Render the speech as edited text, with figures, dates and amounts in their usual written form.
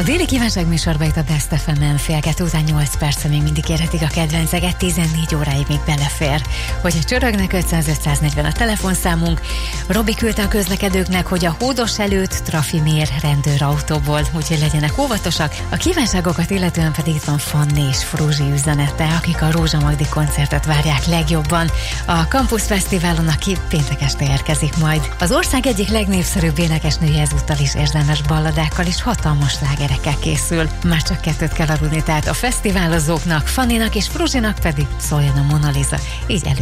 A déli kívánság műsorba itt a Best FM-en fél 2 után 8 perce még mindig érhetik a kedvenceket, 14 óráig még belefér. Hogyha csörögnek 500-540 a telefonszámunk, Robi küldte a közlekedőknek, hogy a Hódos előtt trafimér rendőrautóból, úgyhogy legyenek óvatosak. A kívánságokat illetően pedig itt van Fanni és Fruzsi üzenete, akik a Rózsa Magdi koncertet várják legjobban a Campus Fesztiválon, aki péntek este érkezik majd. Az ország egyik legnépszerűbb énekesnője ezúttal is érzelmes balladákkal és hatalmas slágerekkel készül. Már csak 2 kell aludni, tehát a fesztiválozóknak, Fanninak és Fruzsinak pedig szóljon a Mona Lisa, így elő